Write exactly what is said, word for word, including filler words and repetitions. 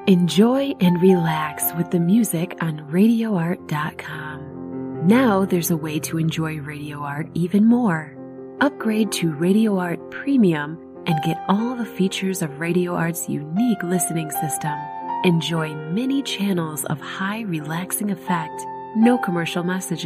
Enjoy and relax with the music on radio art dot com. Now there's a way to enjoy Radio Art even more. Upgrade to Radio Art Premium and get all the features of Radio Art's unique listening system. Enjoy many channels of high relaxing effect, no commercial messages.